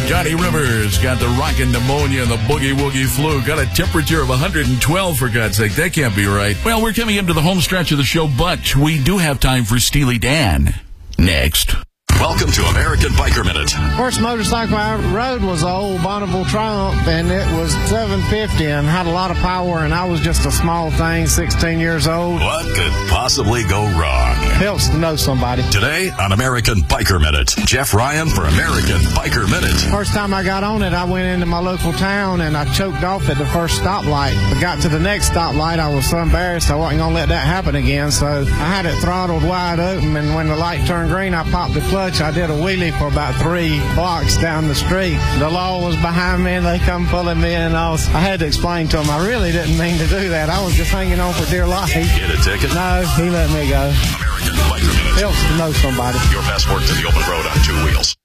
Johnny Rivers got the rockin' pneumonia and the boogie-woogie flu. Got a temperature of 112, for God's sake. That can't be right. Well, we're coming into the home stretch of the show, but we do have time for Steely Dan. Next. Welcome to American Biker Minute. First motorcycle I rode was an old Bonneville Triumph, and it was 750 and had a lot of power, and I was just a small thing, 16 years old. What could possibly go wrong? Helps to know somebody. Today on American Biker Minute, Jeff Ryan for American Biker Minute. First time I got on it, I went into my local town, and I choked off at the first stoplight. I got to the next stoplight, I was so embarrassed I wasn't going to let that happen again, so I had it throttled wide open, and when the light turned green, I popped the clutch. I did a wheelie for about 3 blocks down the street. The law was behind me, and they come pulling me in, and I had to explain to them I really didn't mean to do that. I was just hanging on for dear life. Get a ticket? No, he let me go. American Biker Minute. Helps to know somebody. Your best work to the open road on 2 wheels.